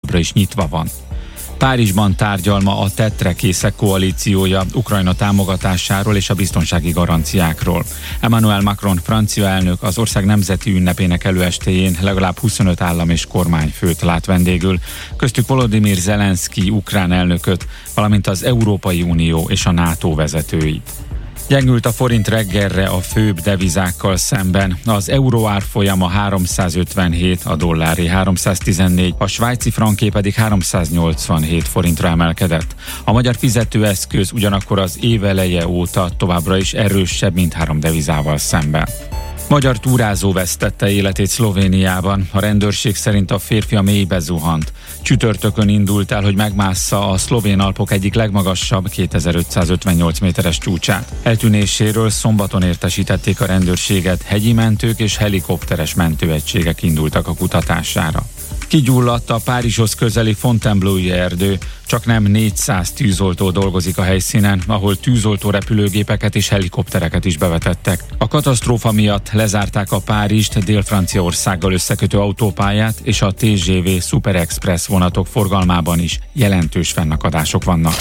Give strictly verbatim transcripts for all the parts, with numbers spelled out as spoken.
továbbra is nyitva van. Párizsban tárgyal ma a tetrekészek koalíciója Ukrajna támogatásáról és a biztonsági garanciákról. Emmanuel Macron francia elnök az ország nemzeti ünnepének előestéjén legalább huszonöt állam és kormányfőt lát vendégül, köztük Volodymyr Zelenszky ukrán elnököt, valamint az Európai Unió és a NATO vezetőit. Gyengült a forint reggelre a főbb devizákkal szemben. Az euró árfolyama háromszázötvenhét, a dolláré háromszáztizennégy, a svájci franké pedig háromszáznyolcvanhét forintra emelkedett. A magyar fizetőeszköz ugyanakkor az év eleje óta továbbra is erősebb mindhárom devizával szemben. Magyar túrázó vesztette életét Szlovéniában. A rendőrség szerint a férfi a mélybe zuhant. Csütörtökön indult el, hogy megmássza a szlovén Alpok egyik legmagasabb, kétezer-ötszázötvennyolc méteres csúcsát. Eltűnéséről szombaton értesítették a rendőrséget, hegyi mentők és helikopteres mentőegységek indultak a kutatására. Kigyulladt a Párizshoz közeli Fontainebleau-i erdő, csak nem négyszáz tűzoltó dolgozik a helyszínen, ahol tűzoltó repülőgépeket és helikoptereket is bevetettek. A katasztrófa miatt lezárták a Párizst Dél-Franciaországgal összekötő autópályát, és a té gé vé Super Express vonatok forgalmában is jelentős fennakadások vannak.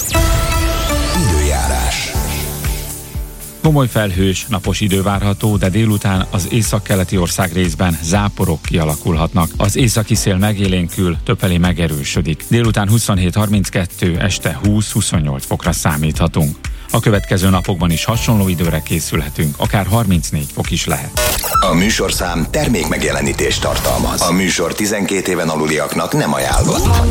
Időjárás. Komoly felhős, napos idő várható, de délután az északkeleti ország részben záporok kialakulhatnak. Az északi szél megélénkül, többfelé megerősödik. Délután huszonhét harminckettő, este húsz-huszonnyolc fokra számíthatunk. A következő napokban is hasonló időre készülhetünk, akár harmincnégy fok is lehet. A műsorszám termék megjelenítést tartalmaz. A műsor tizenkét éven aluliaknak nem ajánlott.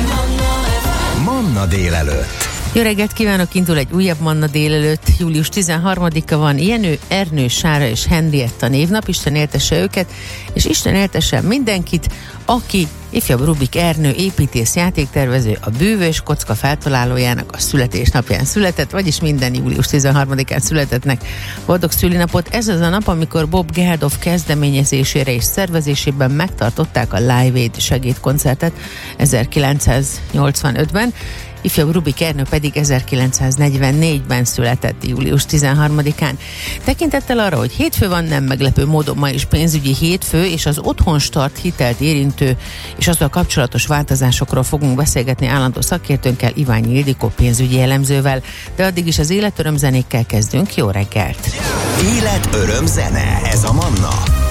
Manna délelőtt. Jó reggelt kívánok, indul egy újabb Manna délelőtt. július tizenharmadika van, Jenő, Ernő, Sára és Henrietta névnap, Isten éltesse őket, és Isten éltesse mindenkit, aki ifjabb Rubik Ernő, építész, játéktervező, a bűvös kocka feltalálójának a születésnapján született, vagyis minden július tizenharmadikán születettnek boldog szülinapot. Ez az a nap, amikor Bob Geldof kezdeményezésére és szervezésében megtartották a Live Aid segédkoncertet ezerkilencszáznyolcvanötben, ifjabb Rubik Ernő pedig ezerkilencszáznegyvennégyben született július tizenharmadikán. Tekintettel arra, hogy hétfő van, nem meglepő módon ma is pénzügyi hétfő, és az otthonstart hitelt érintő és azzal kapcsolatos változásokról fogunk beszélgetni állandó szakértőnkkel, Iványi Ildikó pénzügyi elemzővel. De addig is az életöröm zenékkel kezdünk. Jó reggelt! Életöröm zene, ez a Manna.